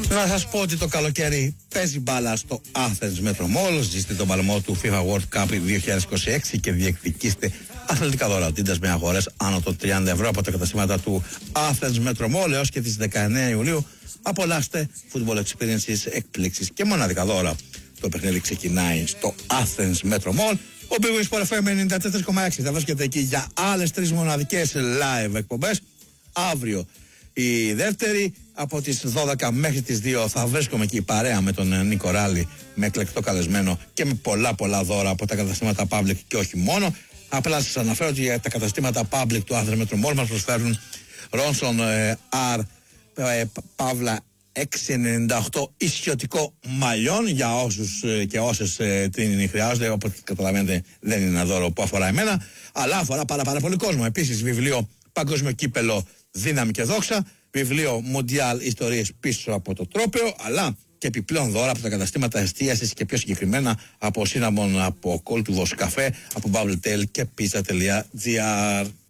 Να σας πω ότι το καλοκαίρι παίζει μπάλα στο Athens Metro Mall. Ζήστε τον παλμό του FIFA World Cup 2026 και διεκδικήστε αθλητικά δώρα τίτας με αγορές άνω των 30 ευρώ από τα καταστήματα του Athens Metro Mall έως και τις 19 Ιουλίου. Απολαύστε football experiences, εκπλήξεις και μοναδικά δώρα. Το παιχνίδι ξεκινάει στο Athens Metro Mall. Ο Big Wings Sport FM 94,6 θα βρίσκεται εκεί για άλλες 3 μοναδικές live εκπομπές. Αύριο η δεύτερη από τις 12 μέχρι τις 2 θα βρίσκομαι εκεί παρέα με τον Νίκο Ράλη, με εκλεκτό καλεσμένο και με πολλά δώρα από τα καταστήματα Public και όχι μόνο. Απλά σας αναφέρω ότι για τα καταστήματα Public του Athens Metro Mall μας προσφέρουν Ronson R Παύλα 698 ισιωτικό μαλλιόν για όσους και όσες την χρειάζονται. Όπως καταλαβαίνετε δεν είναι ένα δώρο που αφορά εμένα, αλλά αφορά πάρα πολύ κόσμο. Επίσης βιβλίο Παγκόσμιο Κύπελο Δύναμη και Δόξα, βιβλίο Μοντιάλ Ιστορίες πίσω από το τρόπαιο, αλλά και επιπλέον δώρα από τα καταστήματα εστίασης και πιο συγκεκριμένα από Cinnamon, από Cold to Voss Café, από Bubble Tail και Pizza.gr.